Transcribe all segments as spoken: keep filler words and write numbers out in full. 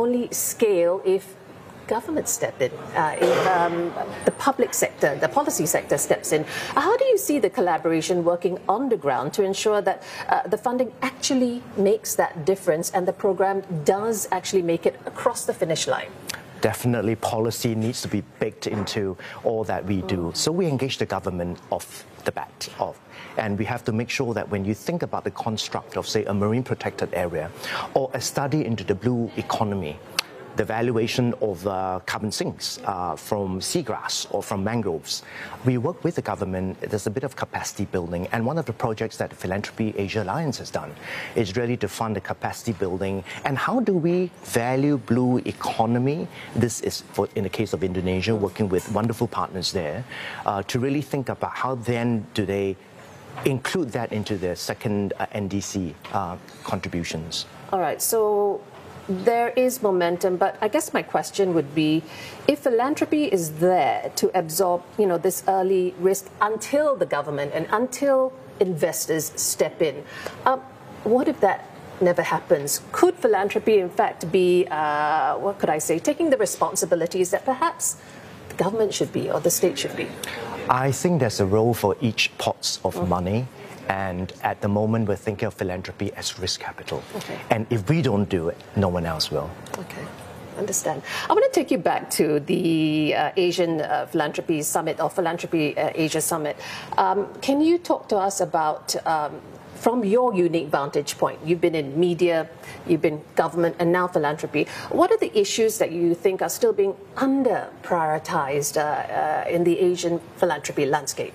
only scale if government step in, uh, if um, the public sector, the policy sector steps in. How do you see the collaboration working on the ground to ensure that uh, the funding actually makes that difference and the program does actually make it across the finish line? Definitely, policy needs to be baked into all that we do. Mm. So we engage the government off the bat, off. And we have to make sure that when you think about the construct of, say, a marine protected area or a study into the blue economy, the valuation of uh, carbon sinks uh, from seagrass or from mangroves. We work with the government. There's a bit of capacity building, and one of the projects that the Philanthropy Asia Alliance has done is really to fund the capacity building. And how do we value blue economy? This is, for, in the case of Indonesia, working with wonderful partners there, uh, to really think about how then do they include that into their second uh, N D C uh, contributions. All right, so there is momentum, but I guess my question would be, if philanthropy is there to absorb, you know, this early risk until the government and until investors step in, um, what if that never happens? Could philanthropy, in fact, be, uh, what could I say, taking the responsibilities that perhaps the government should be or the state should be? I think there's a role for each pot of mm. money. And at the moment, we're thinking of philanthropy as risk capital. Okay. And if we don't do it, no one else will. Okay, understand. I want to take you back to the uh, Asian uh, Philanthropy Summit or Philanthropy uh, Asia Summit. Um, can you talk to us about, um, from your unique vantage point, you've been in media, you've been government, and now philanthropy. What are the issues that you think are still being under-prioritized uh, uh, in the Asian philanthropy landscape?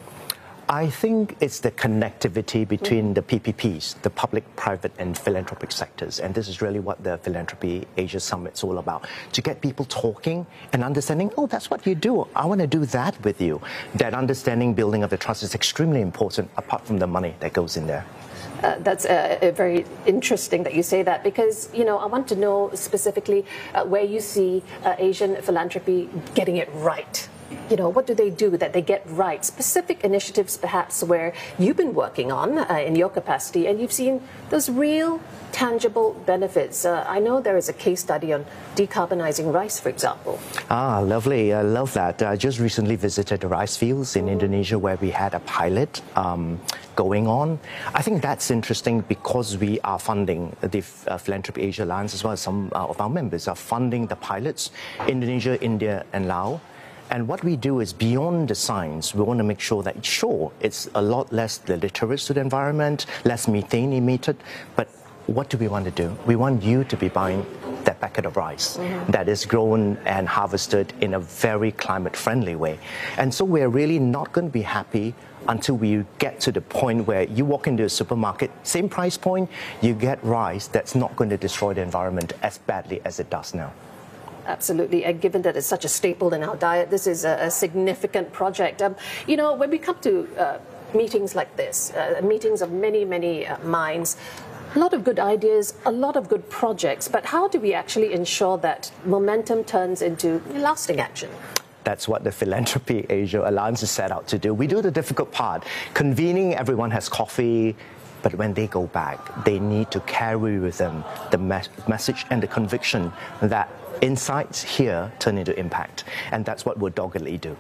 I think it's the connectivity between the P P Ps, the public, private and philanthropic sectors. And this is really what the Philanthropy Asia Summit is all about. To get people talking and understanding, oh, that's what you do. I want to do that with you. That understanding, building of the trust is extremely important, apart from the money that goes in there. Uh, that's uh, very interesting that you say that, because, you know, I want to know specifically uh, where you see uh, Asian philanthropy getting it right. You know, what do they do that they get right? Specific initiatives, perhaps, where you've been working on uh, in your capacity, and you've seen those real, tangible benefits. Uh, I know there is a case study on decarbonizing rice, for example. Ah, lovely. I love that. I just recently visited the rice fields in mm. Indonesia, where we had a pilot um, going on. I think that's interesting because we are funding the uh, Philanthropy Asia Alliance, as well as some uh, of our members are funding the pilots, Indonesia, India, and Laos. And what we do is, beyond the science, we want to make sure that, sure, it's a lot less deleterious to the environment, less methane emitted, but what do we want to do? We want you to be buying that packet of rice mm-hmm. that is grown and harvested in a very climate-friendly way. And so we're really not going to be happy until we get to the point where you walk into a supermarket, same price point, you get rice that's not going to destroy the environment as badly as it does now. Absolutely, and given that it's such a staple in our diet, this is a, a significant project. Um, you know, when we come to uh, meetings like this, uh, meetings of many, many uh, minds, a lot of good ideas, a lot of good projects, but how do we actually ensure that momentum turns into lasting action? That's what the Philanthropy Asia Alliance is set out to do. We do the difficult part. Convening, everyone has coffee, but when they go back, they need to carry with them the me message and the conviction that insights here turn into impact. And that's what we'll doggedly do.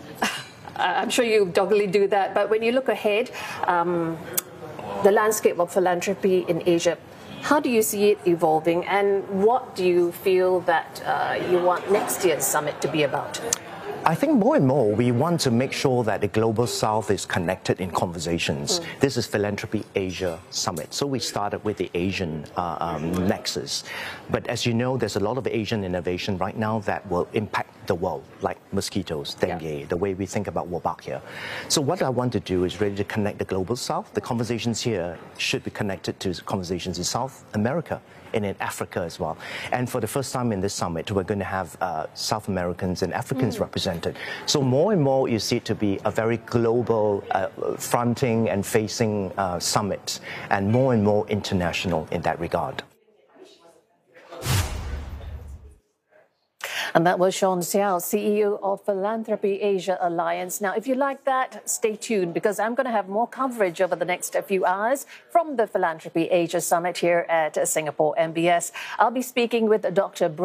I'm sure you doggedly do that, but when you look ahead, um, the landscape of philanthropy in Asia, how do you see it evolving, and what do you feel that uh, you want next year's summit to be about? I think more and more we want to make sure that the Global South is connected in conversations. Mm. This is Philanthropy Asia Summit. So we started with the Asian uh, um, nexus. But as you know, there's a lot of Asian innovation right now that will impact the world, like mosquitoes, dengue, yeah. the way we think about Wolbachia. So what I want to do is really to connect the Global South. The conversations here should be connected to conversations in South America and in Africa as well. And for the first time in this summit, we're going to have uh, South Americans and Africans mm. represented. So more and more you see it to be a very global uh, fronting and facing uh, summit, and more and more international in that regard. And that was Sean Seow, C E O of Philanthropy Asia Alliance. Now, if you like that, stay tuned, because I'm going to have more coverage over the next few hours from the Philanthropy Asia Summit here at Singapore M B S. I'll be speaking with Doctor